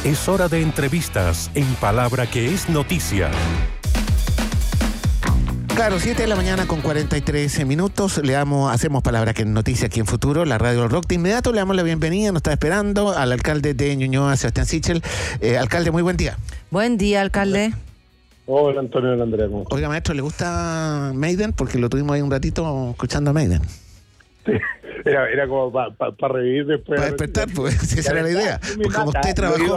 Es hora de entrevistas en Palabra que es noticia. Claro, 7 de la mañana con 43 minutos. Hacemos Palabra que es noticia aquí en Futuro, la radio del rock. De inmediato le damos la bienvenida, nos está esperando al alcalde de Ñuñoa, Sebastián Sichel. Alcalde, muy buen día. Buen día, alcalde. Hola, Antonio de Andrea. Oiga, maestro, ¿le gusta Maiden? Porque lo tuvimos ahí un ratito escuchando a Maiden. Sí, era como para revivir después. Para despertar, pues, si esa era la idea. Porque como usted trabajó